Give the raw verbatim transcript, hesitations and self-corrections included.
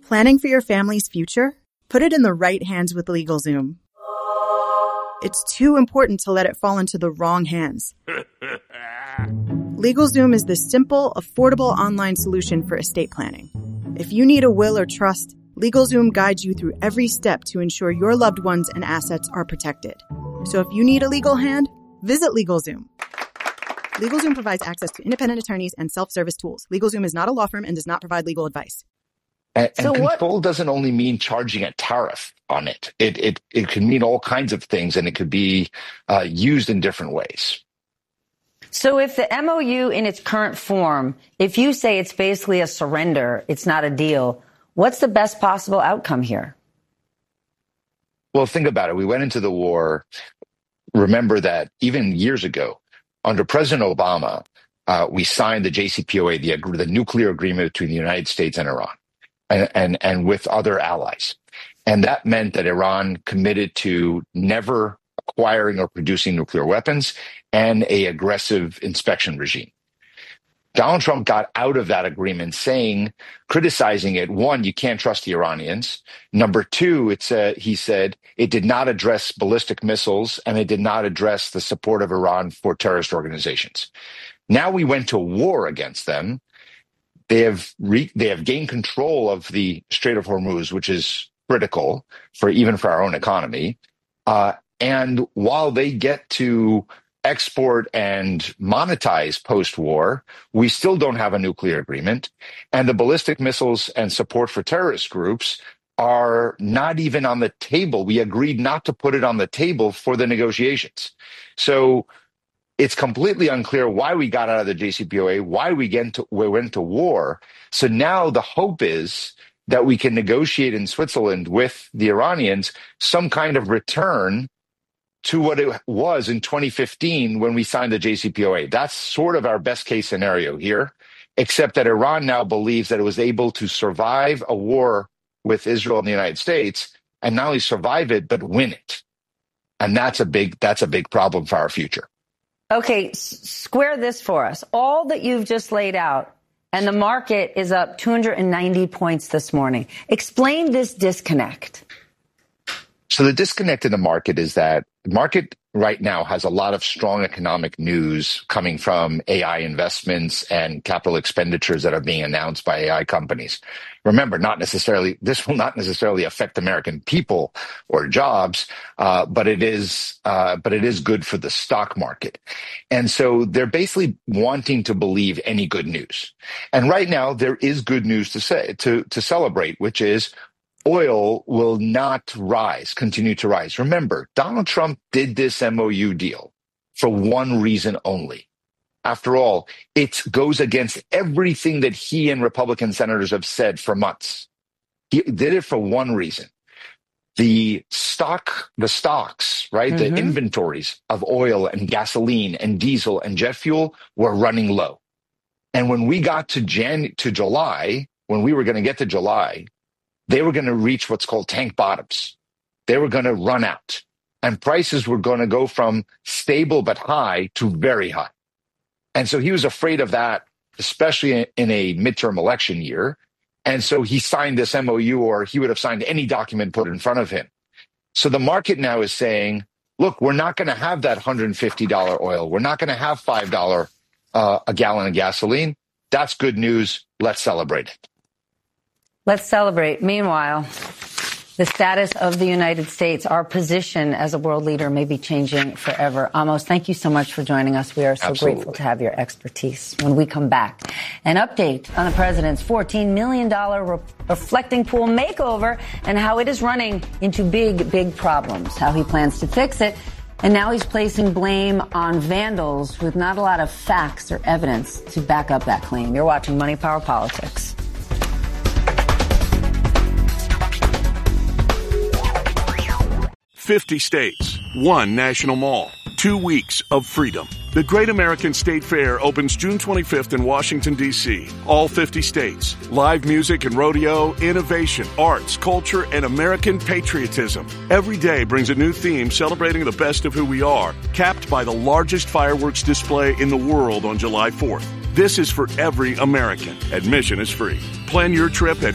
Planning for your family's future? Put it in the right hands with LegalZoom. It's too important to let it fall into the wrong hands. LegalZoom is the simple, affordable online solution for estate planning. If you need a will or trust, LegalZoom guides you through every step to ensure your loved ones and assets are protected. So if you need a legal hand, visit LegalZoom. LegalZoom provides access to independent attorneys and self-service tools. LegalZoom is not a law firm and does not provide legal advice. And, and so control what, doesn't only mean charging a tariff on it. It it it can mean all kinds of things, and it could be uh, used in different ways. So if the M O U in its current form, if you say it's basically a surrender, it's not a deal, what's the best possible outcome here? Well, think about it. We went into the war. Remember that even years ago, under President Obama, uh, we signed the J C P O A, the, the nuclear agreement between the United States and Iran. And, and and with other allies. And that meant that Iran committed to never acquiring or producing nuclear weapons and a aggressive inspection regime. Donald Trump got out of that agreement saying, criticizing it, one, you can't trust the Iranians. Number two, it's a, he said it did not address ballistic missiles and it did not address the support of Iran for terrorist organizations. Now we went to war against them. They have re- they have gained control of the Strait of Hormuz, which is critical for even for our own economy. Uh, and while they get to export and monetize post-war, we still don't have a nuclear agreement. And the ballistic missiles and support for terrorist groups are not even on the table. We agreed not to put it on the table for the negotiations. So it's completely unclear why we got out of the J C P O A, why we, get into, we went to war. So now the hope is that we can negotiate in Switzerland with the Iranians some kind of return to what it was in twenty fifteen when we signed the J C P O A. That's sort of our best case scenario here, except that Iran now believes that it was able to survive a war with Israel and the United States, and not only survive it, but win it. And that's a big, that's a big problem for our future. Okay, s- square this for us. All that you've just laid out, and the market is up two hundred ninety points this morning. Explain this disconnect. So the disconnect in the market is that the market right now has a lot of strong economic news coming from A I investments and capital expenditures that are being announced by A I companies. Remember, not necessarily, this will not necessarily affect American people or jobs, uh, but it is, uh, but it is good for the stock market. And so they're basically wanting to believe any good news. And right now there is good news to say, to, to celebrate, which is oil will not rise, continue to rise. Remember, Donald Trump did this M O U deal for one reason only. After all, it goes against everything that he and Republican senators have said for months. He did it for one reason. The stock, the stocks, right? Mm-hmm. The inventories of oil and gasoline and diesel and jet fuel were running low. And when we got to Jan to July, when we were going to get to July, they were going to reach what's called tank bottoms. They were going to run out, and prices were going to go from stable but high to very high. And so he was afraid of that, especially in a midterm election year. And so he signed this M O U, or he would have signed any document put in front of him. So the market now is saying, look, we're not going to have that one hundred fifty dollars oil. We're not going to have five dollars uh, a gallon of gasoline. That's good news. Let's celebrate it. Let's celebrate. Meanwhile, the status of the United States, our position as a world leader may be changing forever. Amos, thank you so much for joining us. We are so Absolutely. grateful to have your expertise. When we come back, an update on the president's fourteen million dollars re- reflecting pool makeover and how it is running into big, big problems, how he plans to fix it. And now he's placing blame on vandals with not a lot of facts or evidence to back up that claim. You're watching Money Power Politics. fifty states, one national mall, two weeks of freedom. The Great American State Fair opens June twenty-fifth in Washington, D C All fifty states. Live music and rodeo, innovation, arts, culture, and American patriotism. Every day brings a new theme celebrating the best of who we are, capped by the largest fireworks display in the world on July fourth. This is for every American. Admission is free. Plan your trip at